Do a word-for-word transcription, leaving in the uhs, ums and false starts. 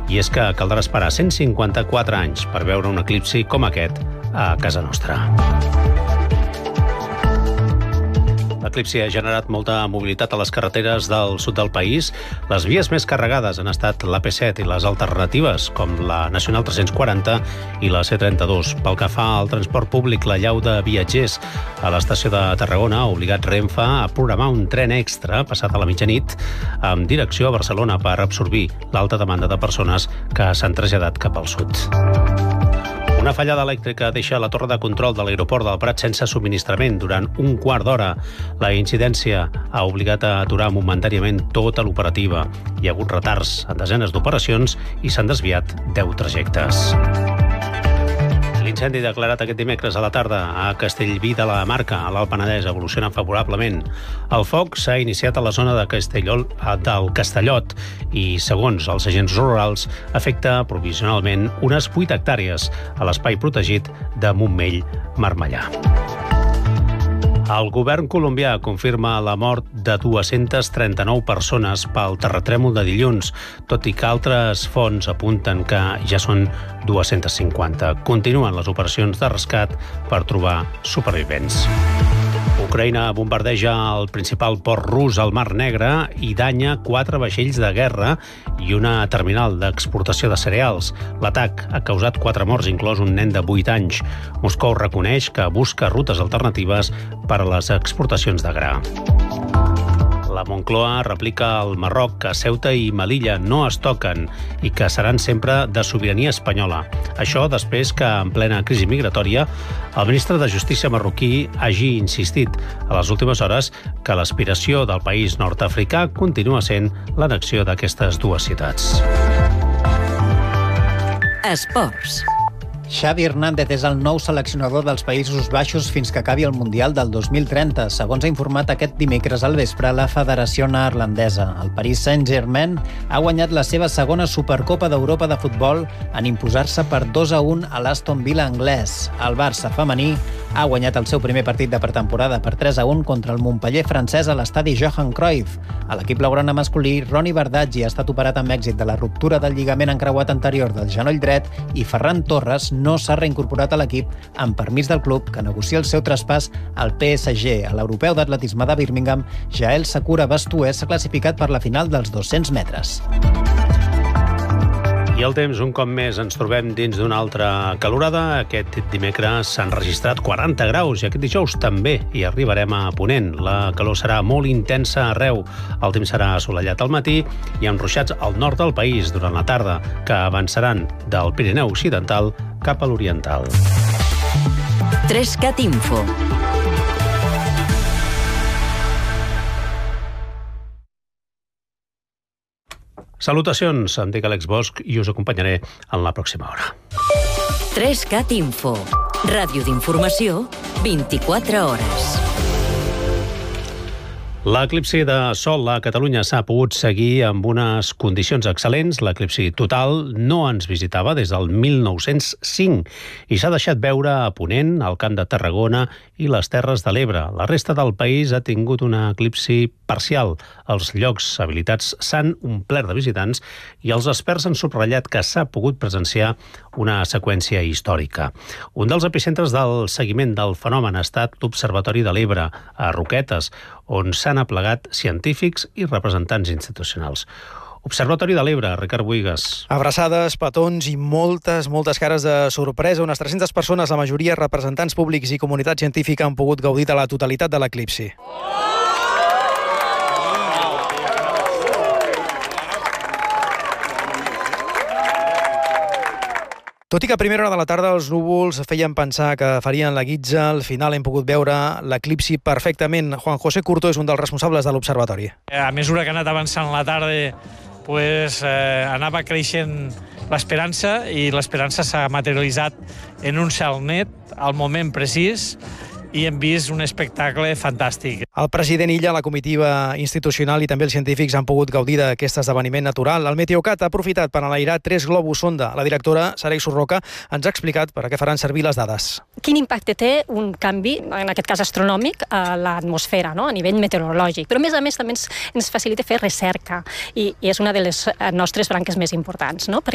i és que caldrà esperar cent cinquanta-quatre anys per veure un eclipsi com aquest a casa nostra. L'eclipsi ha generat molta mobilitat a les carreteres del sud del país. Les vies més carregades han estat l'A P set i les alternatives, com la Nacional tres-cents quaranta i la C trenta-dos. Pel que fa al transport públic, la llau de viatgers a l'estació de Tarragona ha obligat Renfe a programar un tren extra passat a la mitjanit amb direcció a Barcelona per absorbir l'alta demanda de persones que s'han traslladat cap al sud. Una fallada elèctrica deixa la torre de control de l'aeroport del Prat sense subministrament durant un quart d'hora. La incidència ha obligat a aturar momentàniament tota l'operativa. Hi ha hagut retards en desenes d'operacions i s'han desviat deu trajectes. L'incendi declarat aquest dimecres a la tarda a Castellví de la Marca, a l'Alt Penedès, evoluciona favorablement. El foc s'ha iniciat a la zona de Castellol, del Castellot i, segons els agents rurals, afecta provisionalment unes vuit hectàrees a l'espai protegit de Montmell-Marmellà. El govern colombià confirma la mort de dues-centes trenta-nou persones pel terratrèmol de dilluns, tot i que altres fonts apunten que ja són dues-centes cinquanta. Continuen les operacions de rescat per trobar supervivents. Ucraïna bombardeja el principal port rus al Mar Negre i danya quatre vaixells de guerra i una terminal d'exportació de cereals. L'atac ha causat quatre morts, inclòs un nen de vuit anys. Moscou reconeix que busca rutes alternatives per a les exportacions de gra. La Moncloa replica al Marroc que Ceuta i Melilla no es toquen i que seran sempre de sobirania espanyola. Això després que, en plena crisi migratòria, el ministre de Justícia marroquí hagi insistit a les últimes hores que l'aspiració del país nord-africà continua sent l'annexió d'aquestes dues ciutats. Esports. Xavi Hernández és el nou seleccionador dels Països Baixos fins que acabi el Mundial del dos mil trenta, segons ha informat aquest dimecres al vespre la Federació Neerlandesa. El Paris Saint-Germain ha guanyat la seva segona Supercopa d'Europa de futbol en imposar-se per dos a un a l'Aston Villa anglès. El Barça femení ha guanyat el seu primer partit de pretemporada per tres a un contra el Montpeller francès a l'estadi Johan Cruyff. A l'equip blaugrana masculí, Roni Bardaggi ha estat operat amb èxit de la ruptura del lligament encreuat anterior del genoll dret i Ferran Torres no s'ha reincorporat a l'equip amb permís del club que negocia el seu traspàs al P S G. A l'europeu d'atletisme de Birmingham, Jael Sakura Bastué s'ha classificat per la final dels dos-cents metres. I el temps, un cop més, ens trobem dins d'una altra calorada. Aquest dimecres s'han registrat quaranta graus i aquest dijous també hi arribarem a Ponent. La calor serà molt intensa arreu. El temps serà assolellat al matí i amb ruixats al nord del país durant la tarda, que avançaran del Pirineu occidental cap a l'oriental. Trescat Info. Salutacions, em dic Àlex Bosch i us acompanyaré en la pròxima hora. Trescat Info. Ràdio d'informació, vint-i-quatre hores. L'eclipsi de Sol a Catalunya s'ha pogut seguir amb unes condicions excel·lents. L'eclipsi total no ens visitava des del mil nou-cents cinc i s'ha deixat veure a Ponent, al Camp de Tarragona i les Terres de l'Ebre. La resta del país ha tingut una eclipsi parcial. Els llocs habilitats s'han omplert de visitants i els experts han subratllat que s'ha pogut presenciar una seqüència històrica. Un dels epicentres del seguiment del fenomen ha estat l'Observatori de l'Ebre, a Roquetes, on s'han aplegat científics i representants institucionals. Observatori de l'Ebre, Ricard Buigas. Abraçades, petons i moltes, moltes cares de sorpresa. Unes tres-centes persones, la majoria representants públics i comunitat científica, han pogut gaudir de la totalitat de l'eclipsi. Tot i que a primera hora de la tarda els núvols feien pensar que farien la guitza, al final hem pogut veure l'eclipsi perfectament. Juan José Curto és un dels responsables de l'observatori. A mesura que ha anat avançant la tarda, pues, eh, anava creixent l'esperança i l'esperança s'ha materialitzat en un cel net al moment precís i hem vist un espectacle fantàstic. El president Illa, la comitiva institucional i també els científics han pogut gaudir d'aquest esdeveniment natural. El Meteocat ha aprofitat per enlairar tres globus sonda. La directora, Saray Surroca, ens ha explicat per a què faran servir les dades. Quin impacte té un canvi, en aquest cas astronòmic, a l'atmosfera, no? A nivell meteorològic. Però, a més a més, també ens, ens facilita fer recerca i, i és una de les nostres branques més importants, no?